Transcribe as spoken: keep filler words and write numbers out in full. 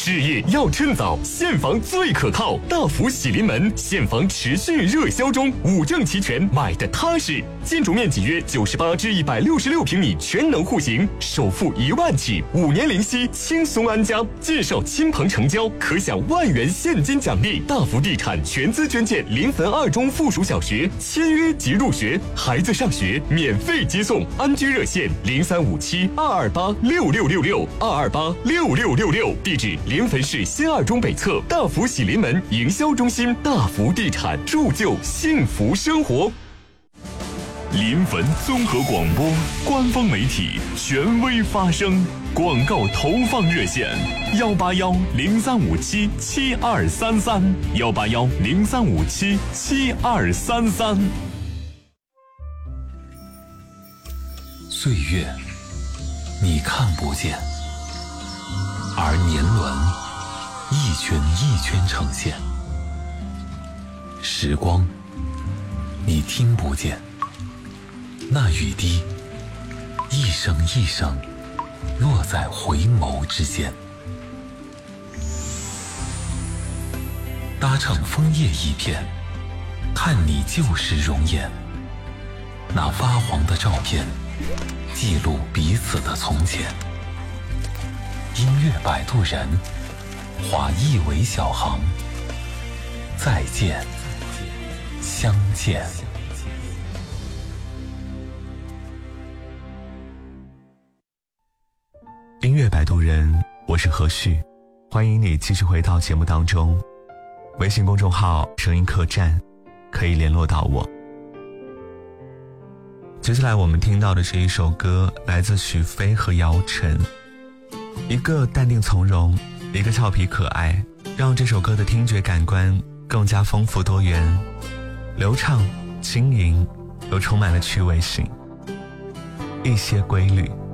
事业要趁早，现房最可靠。大福喜临门，现房持续热销中，五证齐全，买的踏实。建筑面积约九十八至一百六十六平米，全能户型，首付一万起，五年零息，轻松安家。介绍亲朋成交，可享万元现金奖励。大福地产全资捐建临汾二中附属小学，签约即入学，孩子上学免费接送。安居热线零三五七二二八六六六六二二八六六六六，地址临汾市新二中北侧大福喜临门营销中心。大福地产，铸就幸福生活。 临汾综合广播官方媒体，权威发声。广告投放热线：幺八幺零三五七七二三三，幺八幺零三五七七二三三。 岁月，你看不见，而年轮一圈一圈呈现；时光，你听不见。那雨滴一声一声落在回眸之间，搭乘枫叶一片，看你旧时容颜。那发黄的照片记录彼此的从前。音乐摆渡人，划一尾小航，再见相见。 音乐摆渡人，我是何旭，欢迎你继续回到节目当中。微信公众号声音客栈可以联络到我。接下来我们听到的这一首歌来自许飞和姚晨，一个淡定从容，一个俏皮可爱，让这首歌的听觉感官更加丰富多元，流畅轻盈又充满了趣味性，一些规律。